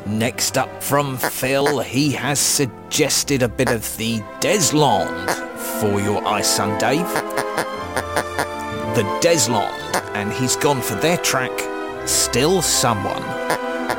Next up from Phil, he has suggested a bit of the Deslond for your Ice Sun Dave. The Deslond, and he's gone for their track, Still Someone.